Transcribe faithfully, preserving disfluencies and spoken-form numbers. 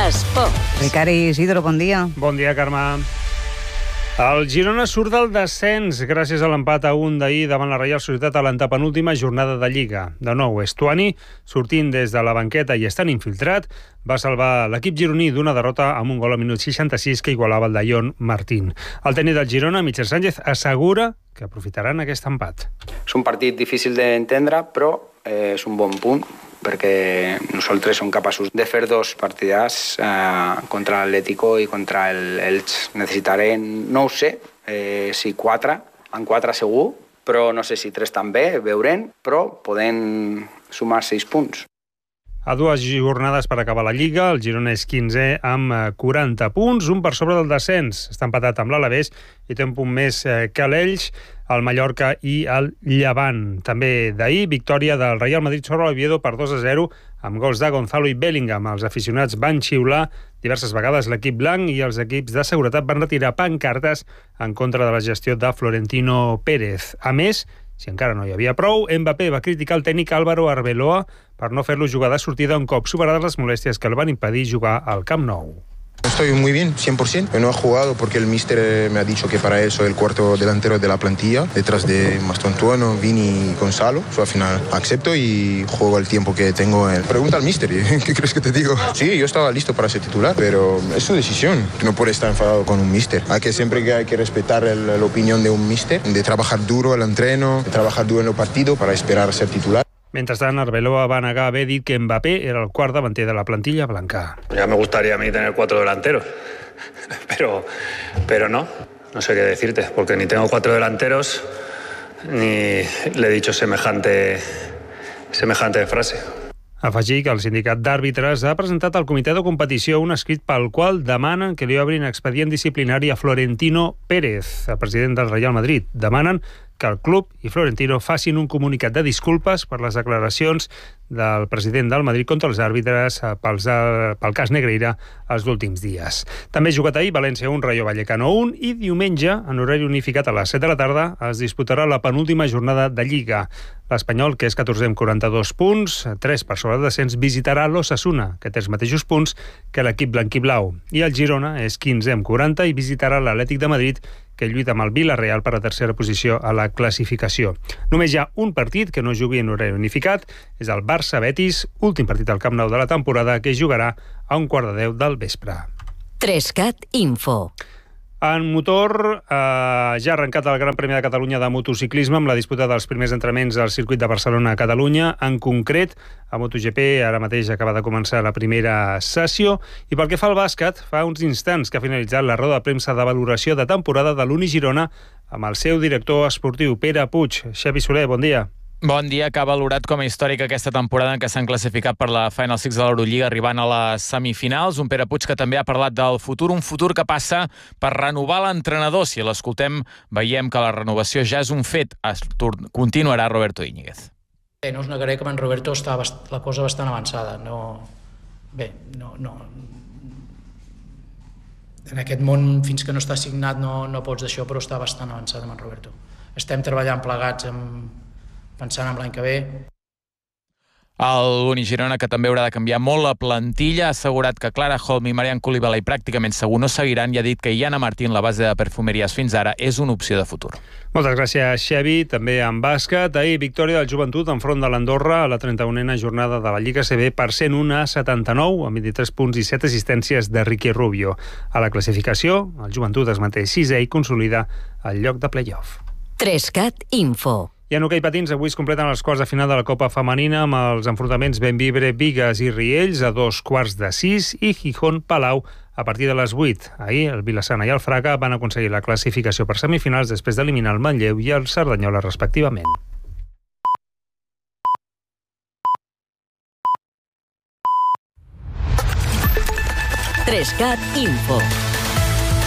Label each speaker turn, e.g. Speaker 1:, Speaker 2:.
Speaker 1: Esports.
Speaker 2: Ricard Isidro, bon dia.
Speaker 3: Bon dia, Carme. El Girona surt del descens gràcies a l'empat a un d'ahir davant la Reial Societat a l'antepenúltima jornada de Lliga. De nou, Estuani, sortint des de la banqueta i estant infiltrat, va salvar l'equip gironí d'una derrota amb un gol al minut seixanta-sis que igualava el de Ion Martín. El tècnic del Girona, Michel Sánchez, assegura que aprofitaran aquest empat.
Speaker 4: És un partit difícil d'entendre, però eh, és un bon punt, perquè nosaltres som capaços de fer dos partidars eh, contra l'Atlético i contra el Elx. Necessitarem, no ho sé, eh, si quatre, en quatre segur, però no sé si tres també, veurem, però podem sumar sis punts.
Speaker 3: A dues jornades per acabar la Lliga, el Girona és quinzè amb quaranta punts, un per sobre del descens. Està empatat amb l'Alavés i té un punt més que l'Elx, el Mallorca i el Llevant. També d'ahir, victòria del Real Madrid sobre l'Oviedo per dos a zero amb gols de Gonzalo i Bellingham. Els aficionats van xiular diverses vegades l'equip blanc i els equips de seguretat van retirar pancartes en contra de la gestió de Florentino Pérez. A més, si encara no hi havia prou, Mbappé va criticar el tècnic Álvaro Arbeloa per no fer-lo jugar de sortida un cop superades les molèsties que el van impedir jugar al Camp Nou.
Speaker 5: Estoy muy bien, cien por ciento. No he jugado porque el míster me ha dicho que para él soy el cuarto delantero de la plantilla, detrás de Mastontuono, Vini y Gonzalo. So, al final acepto y juego el tiempo que tengo. En... Pregunta al míster, ¿qué crees que te digo? Sí, yo estaba listo para ser titular, pero es su decisión. No puede estar enfadado con un míster. Hay que siempre que hay que respetar el, la opinión de un míster, de trabajar duro el entreno, de trabajar duro en el partido para esperar ser titular.
Speaker 3: Mentrestant, Arbeloa va negar haver dit que Mbappé era el quart davanter de la plantilla blanca.
Speaker 6: Ya me gustaría a mí tener cuatro delanteros, pero, pero no, no sé qué decirte, porque ni tengo cuatro delanteros, ni le he dicho semejante, semejante frase.
Speaker 3: Afegir que el sindicat d'àrbitres ha presentat al comitè de competició un escrit pel qual demanen que li obrin expedient disciplinari a Florentino Pérez, el president del Real Madrid. Demanen que el club i Florentino facin un comunicat de disculpes per les declaracions del president del Madrid contra els àrbitres pels, pel cas Negreira els últims dies. També ha jugat ahir València un, Rayo Vallecano un i diumenge, en horari unificat a les set de la tarda, es disputarà la penúltima jornada de Lliga. L'Espanyol, que és catorzè amb quaranta-dos punts, tres per sobre de descens, visitarà l'Osasuna, que té els mateixos punts que l'equip blanquiblau. I el Girona és quinzè amb quaranta i visitarà l'Atlètic de Madrid, que lluita amb el Villarreal per a tercera posició a la classificació. Només hi ha un partit que no jugui en horari unificat, és el Barça-Betis, últim partit al Camp Nou de la temporada, que jugarà a un quart de deu del vespre.
Speaker 1: Trescat Info.
Speaker 3: En motor, eh, ja ha arrencat el Gran Premi de Catalunya de motociclisme amb la disputa dels primers entrenaments al circuit de Barcelona a Catalunya. En concret, a MotoGP ara mateix acaba de començar la primera sessió. I pel que fa al bàsquet, fa uns instants que ha finalitzat la roda de premsa de valoració de temporada de l'Uni Girona amb el seu director esportiu, Pere Puig. Xavi Soler, bon dia.
Speaker 7: Bon dia, que ha valorat com a històrica aquesta temporada en què s'han classificat per la Final Six de l'Eurolliga arribant a les semifinals. Un Pere Puig que també ha parlat del futur, un futur que passa per renovar l'entrenador. Si l'escoltem, veiem que la renovació ja és un fet. Continuarà Roberto Íñiguez.
Speaker 8: No us negaré que amb en Roberto està la cosa bastant avançada. No... Bé, no... no... En aquest món, fins que no està signat, no, no pots d'això, però està bastant avançada amb en Roberto. Estem treballant plegats amb... pensant en l'any que ve.
Speaker 7: L'Uni Girona, que també haurà de canviar molt la plantilla, ha assegurat que Clara Holm i Marian Coulibaly pràcticament segur no seguiran i ha dit que Iana Martín, la base de perfumeries fins ara, és una opció de futur.
Speaker 3: Moltes gràcies, Xavi. També en bàsquet, ahir victòria del Joventut enfront de l'Andorra a la trenta-unena jornada de la Lliga A C B per cent un a setanta-nou, amb vint-i-tres punts i set assistències de Ricky Rubio. A la classificació, el Joventut es manté sisè i consolida el lloc de play-off.
Speaker 1: Trescat Info.
Speaker 3: I en hoquei patins, avui es completen els quarts de final de la Copa Femenina amb els enfrontaments Bembibre, Bigues i Riells a dos quarts de sis i Gijón-Palau a partir de les vuit. Ahir el Vilassana i el Fraga van aconseguir la classificació per semifinals després d'eliminar el Manlleu i el Cerdanyola respectivament.
Speaker 1: Trescat Info.